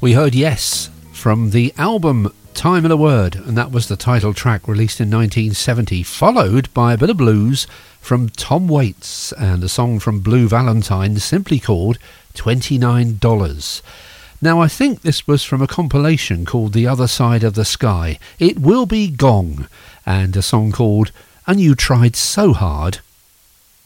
We heard Yes from the album Time of the Word, and that was the title track released in 1970, followed by a bit of blues from Tom Waits and a song from Blue Valentine simply called $29. Now I think this was from a compilation called The Other Side of the Sky. It Will Be Gong, and a song called And You Tried So Hard